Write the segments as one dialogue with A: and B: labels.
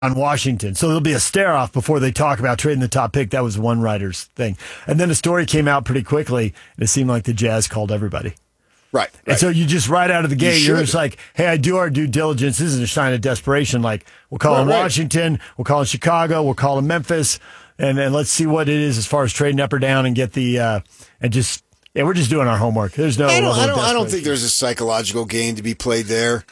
A: on Washington. So there'll be a stare off before they talk about trading the top pick. That was one writer's thing. And then a story came out pretty quickly, and it seemed like the Jazz called everybody.
B: Right.
A: And so you just right out of the gate, you're just like, hey, I do our due diligence. This isn't a sign of desperation. Like, we'll call him Washington, we'll call him Chicago, we'll call him Memphis, and let's see what it is as far as trading up or down and get the we're just doing our homework. There's no.
B: I don't think there's a psychological game to be played there,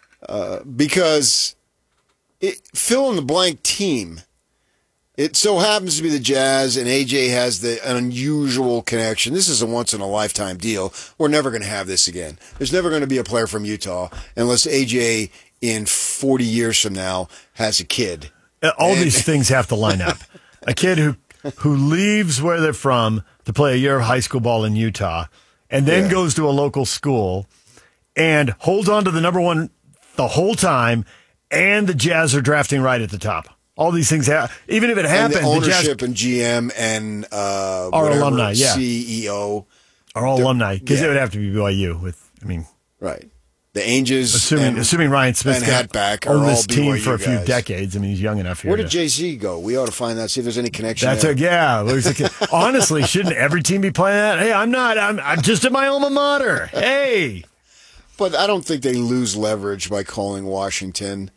B: because fill in the blank team. It so happens to be the Jazz, and AJ has an unusual connection. This is a once-in-a-lifetime deal. We're never going to have this again. There's never going to be a player from Utah unless AJ, in 40 years from now, has a kid.
A: All these things have to line up. A kid who leaves where they're from to play a year of high school ball in Utah and then goes to a local school and holds on to the number one the whole time, and the Jazz are drafting right at the top. All these things happen. Even if it happens,
B: and the ownership
A: the Jazz,
B: and GM and
A: our alumni,
B: CEO
A: are all alumni, because it would have to be BYU.
B: Right. The Angels,
A: assuming Ryan Smith's
B: got
A: owned this team
B: BYU
A: for a few
B: guys.
A: Decades. I mean, he's young enough here.
B: Where did Jay-Z go? We ought to find that. See if there's any connection.
A: Honestly, shouldn't every team be playing that? Hey, I'm just at my alma mater. Hey.
B: But I don't think they lose leverage by calling Washington,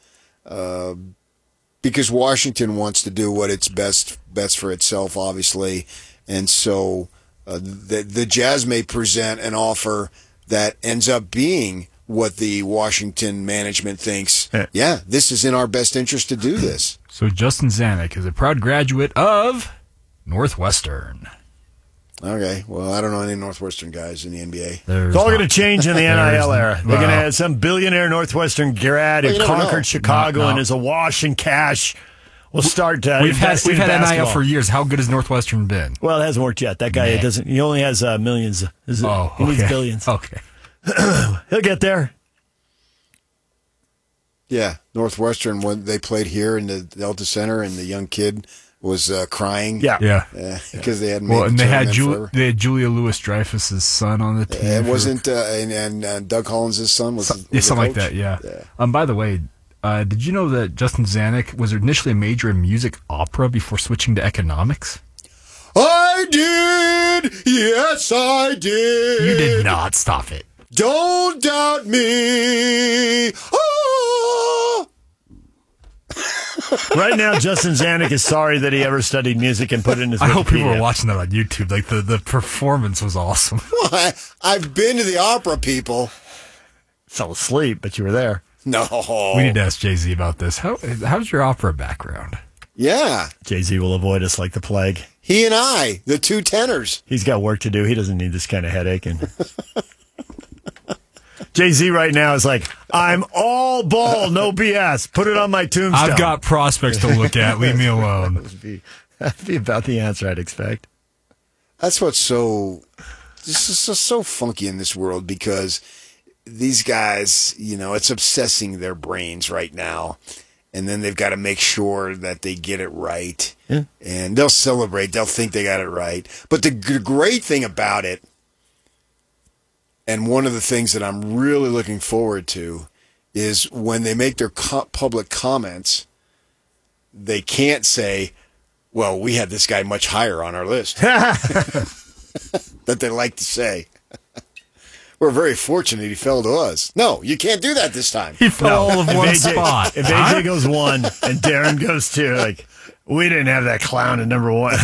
B: because Washington wants to do what it's best for itself, obviously. And so the Jazz may present an offer that ends up being what the Washington management thinks. Yeah, this is in our best interest to do this.
C: So Justin Zanuck is a proud graduate of Northwestern.
B: Okay, well, I don't know any Northwestern guys in the NBA.
A: It's all going to change in the NIL era. They're going to have some billionaire Northwestern grad who conquered Chicago and is awash in cash. We'll start.
C: We've had NIL for years. How good has Northwestern been?
A: Well, it hasn't worked yet. That guy doesn't. He only has millions. He needs billions.
C: Okay,
A: he'll get there.
B: Yeah, Northwestern, when they played here in the Delta Center, and the young kid was crying.
A: Yeah,
B: because they hadn't made
C: and
B: the
C: they had Julia
B: Louis-Dreyfus'
C: son on the team.
B: It wasn't, and Doug Collins' son was
C: something like that. Yeah. By the way, did you know that Justin Zanuck was initially a major in music opera before switching to economics?
B: I did. Yes, I did.
C: You did not. Stop it.
B: Don't doubt me. Oh.
A: Right now, Justin Zanuck is sorry that he ever studied music and put it in his Wikipedia.
C: I hope people were watching that on YouTube. Like, the performance was awesome.
B: Well, I've been to the opera, people.
A: Fell asleep, but you were there.
B: No.
C: We need to ask Jay-Z about this. How's your opera background?
B: Yeah.
A: Jay-Z will avoid us like the plague.
B: He and I, the two tenors.
A: He's got work to do. He doesn't need this kind of headache. And Jay-Z right now is like, I'm all ball, no BS. Put it on my tombstone.
C: I've got prospects to look at. Leave me alone.
A: That'd be about the answer I'd expect.
B: That's what's this is so funky in this world, because these guys, it's obsessing their brains right now. And then they've got to make sure that they get it right. Yeah. And they'll celebrate. They'll think they got it right. But the great thing about it, and one of the things that I'm really looking forward to, is when they make their public comments, they can't say, well, we had this guy much higher on our list. That they like to say. We're very fortunate he fell to us. No, you can't do that this time.
C: He fell all of one spot.
A: If AJ goes 1 and Darren goes 2, like, we didn't have that clown at number 1.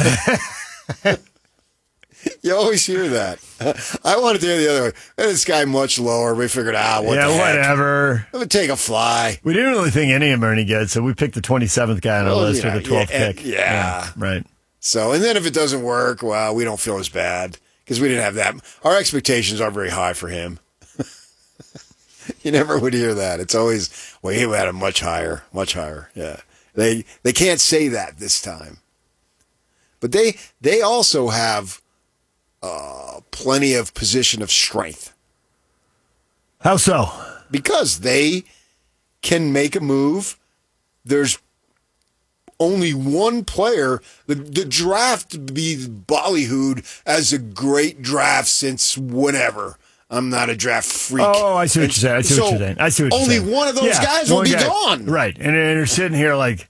B: You always hear that. I wanted to hear the other way. This guy much lower. We figured out
A: whatever.
B: Let me take a fly.
A: We didn't really think any of them are any good, so we picked the 27th guy on our list or the 12th pick.
B: Yeah.
A: Right.
B: So, and then if it doesn't work, well, we don't feel as bad, because we didn't have that. Our expectations aren't very high for him. You never would hear that. It's always, well, he had a much higher. Yeah. They can't say that this time. But they also have plenty of position of strength.
A: How so?
B: Because they can make a move. There's only one player. The draft be ballyhooed as a great draft since whenever. I'm not a draft freak.
A: Oh, I see what you're saying. I see what you're saying.
B: Only one of those guys will be gone.
A: Right. And you're sitting here like,